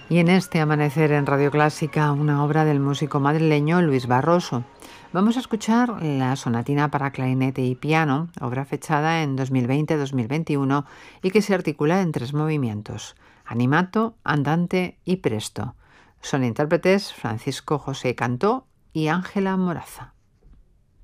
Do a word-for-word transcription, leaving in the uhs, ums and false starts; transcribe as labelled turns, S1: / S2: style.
S1: Y en este amanecer en Radio Clásica, una obra del músico madrileño Luis Barroso. Vamos a escuchar la sonatina para clarinete y piano, obra fechada en dos mil veinte dos mil veintiuno y que se articula en tres movimientos: animato, andante y presto. Son intérpretes Francisco José Cantó y Ángela Moraza.